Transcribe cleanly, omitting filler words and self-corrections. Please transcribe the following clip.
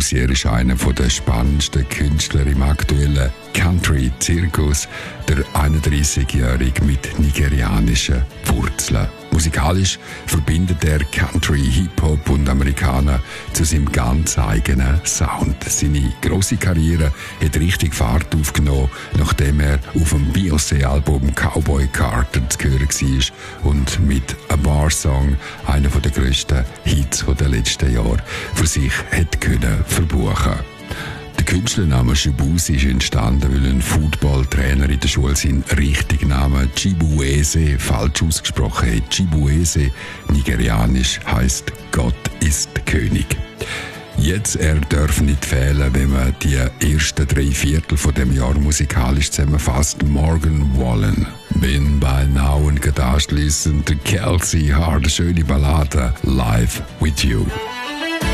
Shibusi, er ist einer der spannendsten Künstler im aktuellen Country-Zirkus, der 31-Jährige mit nigerianischen Wurzeln. Musikalisch verbindet er Country, Hip-Hop und Amerikaner zu seinem ganz eigenen Sound. Seine grosse Karriere hat richtig Fahrt aufgenommen, nachdem er auf dem Beyoncé-Album Cowboy Carter zu hören war und mit «A Bar Song» einer der grössten Hits der letzten Jahre für sich hat können verbuchen. Der Künstlername Shibusi ist entstanden, weil ein Footballtrainer in der Schule seinen richtigen Namen Chibueze falsch ausgesprochen hat. Chibueze, nigerianisch, heisst Gott ist König. Jetzt, er darf nicht fehlen, wenn man die ersten 3/4 von dem Jahr musikalisch zusammenfasst. Morgan Wallen. Bin by now und anschliessend Kelsey Hart, schöne Ballade, Live with You.